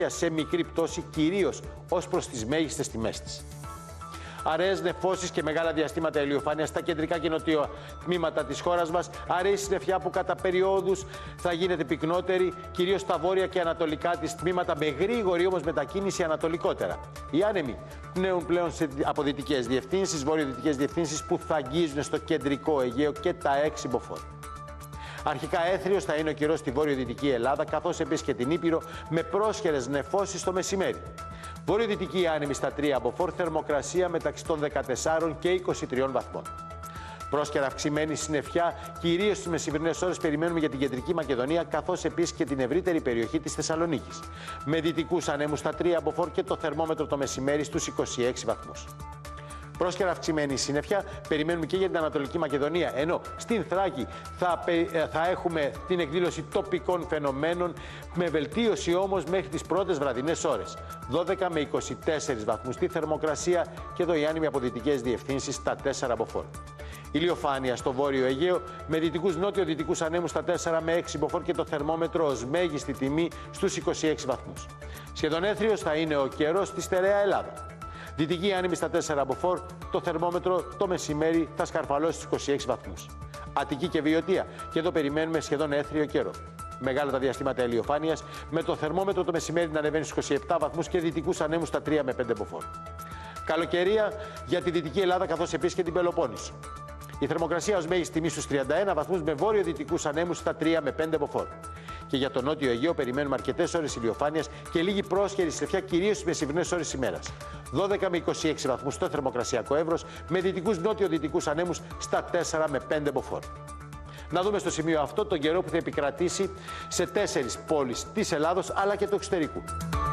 σε μικρή πτώση, κυρίως ως προς τις μέγιστες τιμές της. Αραιές νεφώσεις και μεγάλα διαστήματα ηλιοφάνειας στα κεντρικά και νοτιό τμήματα της χώρας μας. Αραιή συννεφιά που κατά περιόδους θα γίνεται πυκνότερη, κυρίως στα βόρεια και ανατολικά της τμήματα, με γρήγορη όμως μετακίνηση ανατολικότερα. Οι άνεμοι πνέουν πλέον από δυτικές διευθύνσεις, βορειοδυτικές διευθύνσεις που θα αγγίζουν στο κεντρικό Αιγαίο και τα 6 μποφόρ. Αρχικά έθριος θα είναι ο καιρός στη βορειοδυτική Ελλάδα, καθώς επίσης και την Ήπειρο, με πρόσχερες νεφώσεις το μεσημέρι. Βορειοδυτική άνεμη στα 3 μποφόρ, θερμοκρασία μεταξύ των 14 και 23 βαθμών. Πρόσκαιρα αυξημένη συννεφιά, κυρίως στις μεσημερινές ώρες, περιμένουμε για την κεντρική Μακεδονία, καθώς επίσης και την ευρύτερη περιοχή της Θεσσαλονίκης. Με δυτικούς ανέμους στα 3 amikor και το θερμόμετρο το μεσημέρι στους 26 βαθμούς. Πρόσκαιρα αυξημένη συννεφιά περιμένουμε και για την Ανατολική Μακεδονία, ενώ στην Θράκη θα έχουμε την εκδήλωση τοπικών φαινομένων, με βελτίωση όμως μέχρι τις πρώτες βραδινές ώρες. 12 με 24 βαθμούς τη θερμοκρασία και εδώ οι άνεμοι από δυτικές διευθύνσεις στα 4 μποφόρ. Ηλιοφάνεια στο βόρειο Αιγαίο, με δυτικούς νότιο-δυτικούς ανέμους στα 4 με 6 μποφόρ και το θερμόμετρο ως μέγιστη τιμή στους 26 βαθμούς. Σχεδόν έθριος θα είναι ο καιρός στη στερεά Ελλάδα. Δυτική άνεμη στα 4 μποφόρ, το θερμόμετρο το μεσημέρι θα σκαρφαλώσει στους 26 βαθμούς. Αττική και Βιωτία, και εδώ περιμένουμε σχεδόν έθριο καιρό. Μεγάλα τα διαστήματα ηλιοφάνειας, με το θερμόμετρο το μεσημέρι να ανεβαίνει στους 27 βαθμούς και δυτικούς ανέμους στα 3 με 5 μποφόρ. Καλοκαιρία για τη Δυτική Ελλάδα, καθώς επίσης και την Πελοπόννησο. Η θερμοκρασία ως μέγιστη τιμή στους 31 βαθμούς, με βόρειο-δυτικούς ανέμους στα 3 με 5 μποφόρ. Και για το νότιο Αιγαίο περιμένουμε αρκετές ώρες ηλιοφάνειας και λίγη πρόσχερη συννεφιά, κυρίως στις μεσημερινές ώρες της ημέρας. 12 με 26 βαθμούς στο θερμοκρασιακό εύρος, με δυτικούς νότιο-δυτικούς ανέμους στα 4 με 5 μποφόρ. Να δούμε στο σημείο αυτό τον καιρό που θα επικρατήσει σε 4 πόλεις της Ελλάδος αλλά και του εξωτερικού.